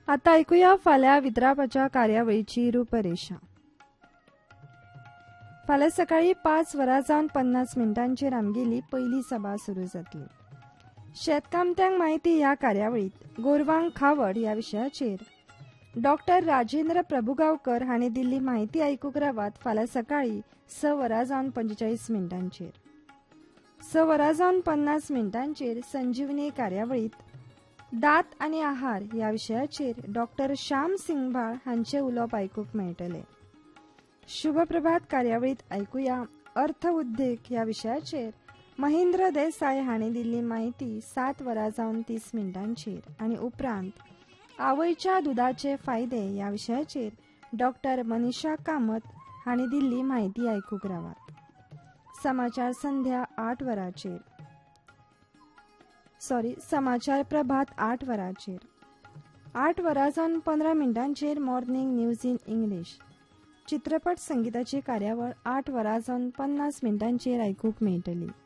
आता ऐकूया फाल्यां विद्रापाच्या कार्यावळीची रूपरेषा। फाल्यां सकाळी 5:50 आमगेली पहिली सभा सुरू जातली। शेतकामत्यांक माहिती ह्या कार्यावळीत गोरवांक खावड ह्या विशयाचेर डॉक्टर राजेंद्र प्रभुगांवकर हांणी दिल्ली माहिती आयकूंक रावात फाल्यां सकाळी 6:45 6:50 संजीवनी कार्यावळीत दात आनी आहार ह्या विशयाचेर डॉक्टर श्याम सिंगभाळ हांचे उलोवप आयकूंक मेळटले। शुभ प्रभात कार्यावळीत ऐकूया अर्थ उद्देग ह्या विशयाचेर महेंद्र देसाई हांणी दिल्ली माहिती 7:30 आनी उपरांत आवयच्या दुधाचे फायदे ह्या विशयाचेर डॉक्टर मनीषा कामत हांणी दिल्ली माहिती आयकूंक रावात। समाचार संध्या 8 वरांचेर समाचार प्रभात 8 वरांचेर 8:15 मॉर्निंग न्यूज इन इंग्लिश चित्रपट संगीताची कार्यावळ 8:50 आयकूंक मेळटली।